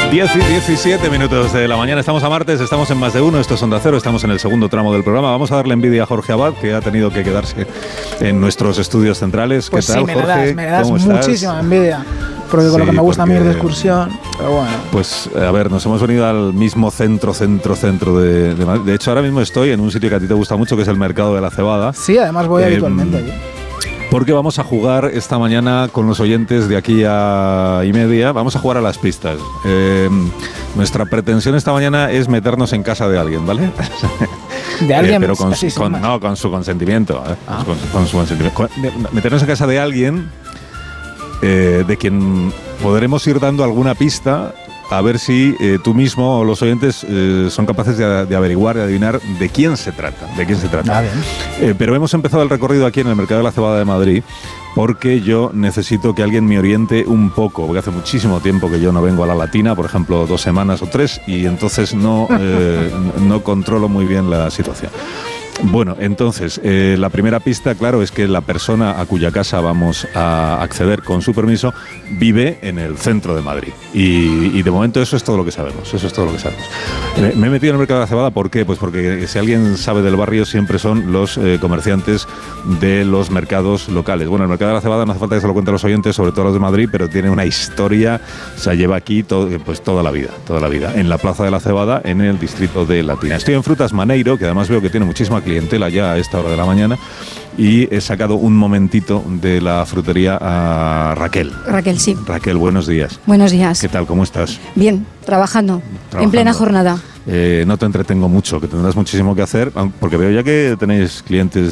10 y 17 minutos de la mañana, estamos a martes, estamos en Más de Uno, esto es Onda Cero, estamos en el segundo tramo del programa. Vamos a darle envidia a Jorge Abad, que ha tenido que quedarse en nuestros estudios centrales. Pues ¿qué tal, sí, Jorge? me das muchísima envidia, porque con lo que me gusta a mí ir de excursión, pero bueno. Pues a ver, nos hemos venido al mismo centro de Madrid. De hecho, ahora mismo estoy en un sitio que a ti te gusta mucho, que es el Mercado de la Cebada. Sí, además voy habitualmente allí. Porque vamos a jugar esta mañana con los oyentes de aquí a y media. Vamos a jugar a las pistas. Nuestra pretensión esta mañana es meternos en casa de alguien, ¿vale? De alguien, pero con su consentimiento. Con su consentimiento. Meternos en casa de alguien de quien podremos ir dando alguna pista, a ver si tú mismo o los oyentes son capaces de averiguar, de adivinar de quién se trata. Pero hemos empezado el recorrido aquí en el Mercado de la Cebada de Madrid porque yo necesito que alguien me oriente un poco, porque hace muchísimo tiempo que yo no vengo a la Latina, por ejemplo 2 semanas o 3, y entonces no controlo muy bien la situación. Bueno, entonces, la primera pista, claro, es que la persona a cuya casa vamos a acceder con su permiso vive en el centro de Madrid. Y de momento eso es todo lo que sabemos. Me he metido en el Mercado de la Cebada, ¿por qué? Pues porque si alguien sabe del barrio siempre son los comerciantes de los mercados locales. Bueno, el Mercado de la Cebada no hace falta que se lo cuenten los oyentes, sobre todo los de Madrid, pero tiene una historia, se lleva aquí toda la vida, en la Plaza de la Cebada, en el distrito de Latina. Estoy en Frutas Maneiro, que además veo que tiene muchísima clientela ya a esta hora de la mañana, y he sacado un momentito de la frutería a Raquel. Raquel, sí. Raquel, buenos días. Buenos días. ¿Qué tal? ¿Cómo estás? Bien, trabajando. En plena jornada. No te entretengo mucho, que tendrás muchísimo que hacer, porque veo ya que tenéis clientes